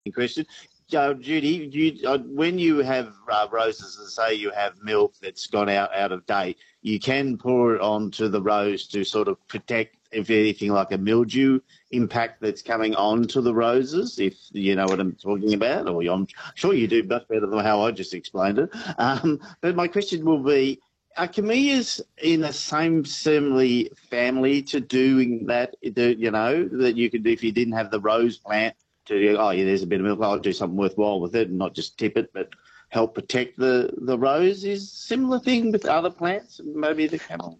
question. Judy, when you have roses and say you have milk that's gone out of date, you can pour it onto the rose to sort of protect, if anything, like a mildew impact that's coming onto the roses, if you know what I'm talking about, or I'm sure you do much better than how I just explained it. But my question will be, are camellias in the same similar family to doing that, that you could, if you didn't have the rose plant, to, oh, yeah, there's a bit of milk, I'll do something worthwhile with it and not just tip it, but help protect the rose? Is similar thing with other plants, maybe the camel?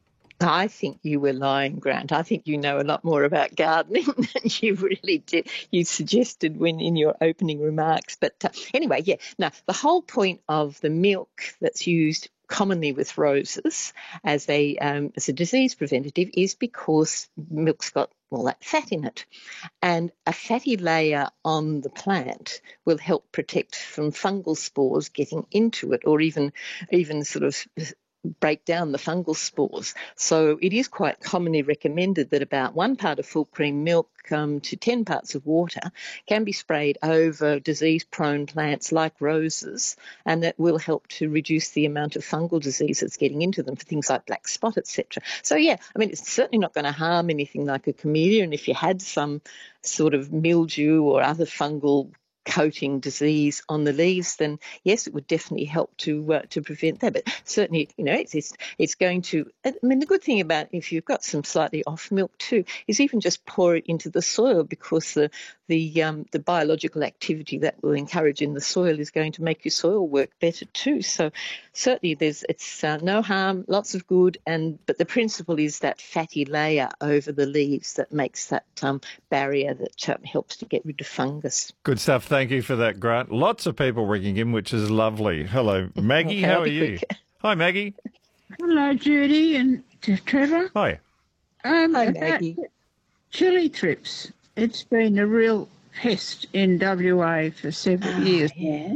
I think you were lying, Grant. I think you know a lot more about gardening than you really did. You suggested when in your opening remarks. But anyway, yeah. Now, the whole point of the milk that's used commonly with roses as a disease preventative is because milk's got all that fat in it. And a fatty layer on the plant will help protect from fungal spores getting into it, or even sort of break down the fungal spores. So it is quite commonly recommended that about 1 part of full cream milk to 10 parts of water can be sprayed over disease-prone plants like roses, and that will help to reduce the amount of fungal disease that's getting into them for things like black spot, etc. So, yeah, I mean, it's certainly not going to harm anything like a camellia, and if you had some sort of mildew or other fungal coating disease on the leaves, then yes, it would definitely help to prevent that. But certainly, it's going to. I mean, the good thing about if you've got some slightly off milk too is even just pour it into the soil, because the biological activity that will encourage in the soil is going to make your soil work better too. So certainly, it's no harm, lots of good, but the principle is that fatty layer over the leaves that makes that barrier that helps to get rid of fungus. Good stuff. Thank you for that, Grant. Lots of people ringing in, which is lovely. Hello, Maggie. Okay, how are you? Hi, Maggie. Hello, Judy and Trevor. Hi. Hi, Maggie. Chili thrips. It's been a real pest in WA for several years now.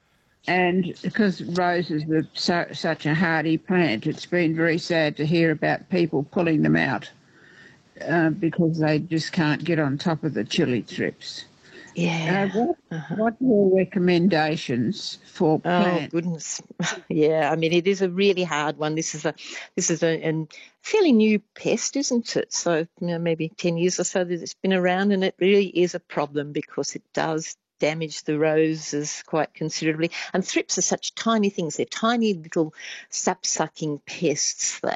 And because roses are such a hardy plant, it's been very sad to hear about people pulling them out because they just can't get on top of the chili thrips. Yeah. What are your recommendations for plants? Oh goodness, yeah. I mean, it is a really hard one. This is a fairly new pest, isn't it? So maybe 10 years or so that it's been around, and it really is a problem because it does damage the roses quite considerably. And thrips are such tiny things. They're tiny little sap-sucking pests that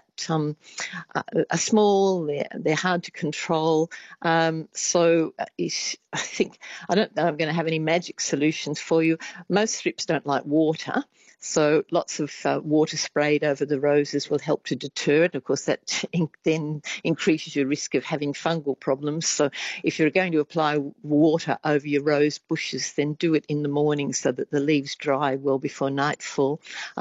are small. They're hard to control. So I think I don't know I'm going to have any magic solutions for you. Most thrips don't like water. So lots of water sprayed over the roses will help to deter it. Of course, that then increases your risk of having fungal problems. So if you're going to apply water over your rose bushes, then do it in the morning so that the leaves dry well before nightfall.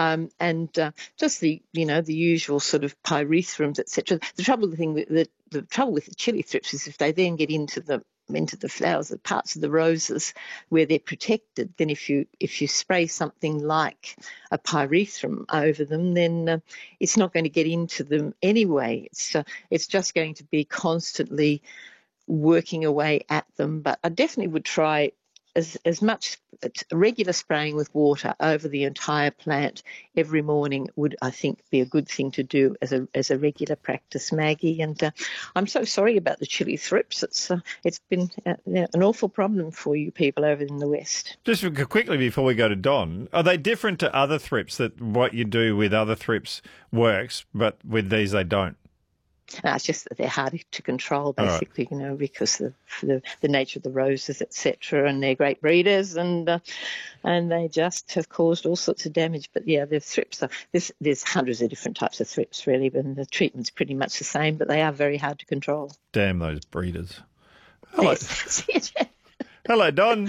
Just the usual sort of pyrethrum, etc. The trouble with the chili thrips is if they then get into the flowers, the parts of the roses where they're protected, then if you spray something like a pyrethrum over them, then it's not going to get into them anyway. It's just going to be constantly working away at them. But I definitely would try as much regular spraying with water over the entire plant every morning would, I think, be a good thing to do as a regular practice, Maggie. And I'm so sorry about the chili thrips. It's been an awful problem for you people over in the West. Just quickly before we go to Don, are they different to other thrips, that what you do with other thrips works, but with these they don't? No, it's just that they're harder to control, basically, because of the nature of the roses, etc., and they're great breeders, and they just have caused all sorts of damage. But yeah, the thrips there's hundreds of different types of thrips, really, but the treatment's pretty much the same, but they are very hard to control. Damn those breeders. Hello, yes. Hello, Don.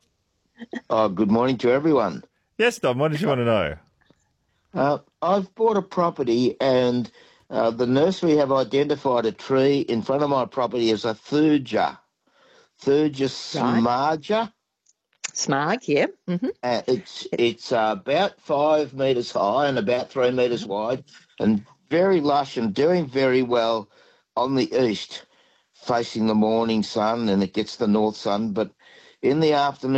Good morning to everyone. Yes, Don, what did you want to know? I've bought a property and the nursery have identified a tree in front of my property as a thuja smarga. Smarg, yeah. Mm-hmm. It's about 5 metres high and about 3 metres wide, and very lush and doing very well on the east, facing the morning sun, and it gets the north sun. But in the afternoon.